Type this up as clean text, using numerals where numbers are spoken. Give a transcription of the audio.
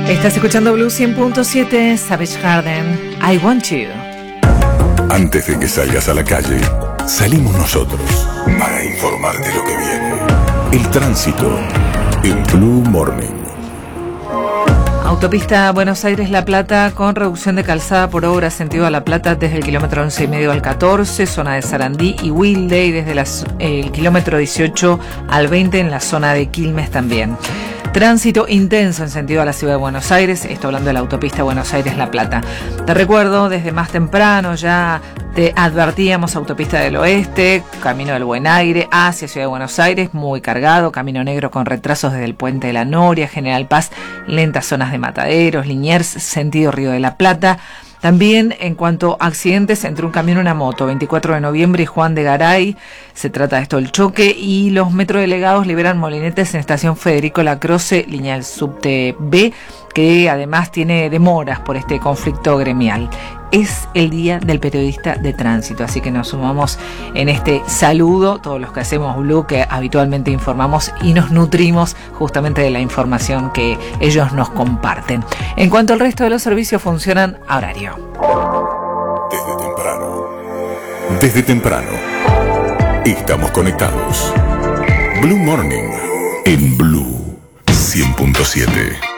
Estás escuchando Blue 100.7, Savage Garden, I Want You. Antes de que salgas a la calle, salimos nosotros para informarte lo que viene. El tránsito en Blue Morning. Autopista Buenos Aires-La Plata con reducción de calzada por obra sentido a La Plata desde el kilómetro 11,5 al 14, zona de Sarandí y Wilde, y desde el kilómetro 18 al 20 en la zona de Quilmes también. Tránsito intenso en sentido a la ciudad de Buenos Aires, esto hablando de la autopista Buenos Aires-La Plata. Te recuerdo, desde más temprano ya te advertíamos, autopista del Oeste, Camino del Buen Aire hacia Ciudad de Buenos Aires, muy cargado, Camino Negro con retrasos desde el Puente de la Noria, General Paz, lentas zonas de Mataderos, Liniers, sentido Río de la Plata. También en cuanto a accidentes entre un camión y una moto, 24 de noviembre y Juan de Garay, se trata de esto el choque, y los metrodelegados liberan molinetes en estación Federico Lacroce, línea del subte B, que además tiene demoras por este conflicto gremial. Es el Día del Periodista de Tránsito, así que nos sumamos en este saludo, todos los que hacemos Blue, que habitualmente informamos y nos nutrimos justamente de la información que ellos nos comparten. En cuanto al resto de los servicios, funcionan a horario. Desde temprano, estamos conectados. Blue Morning en Blue 100.7.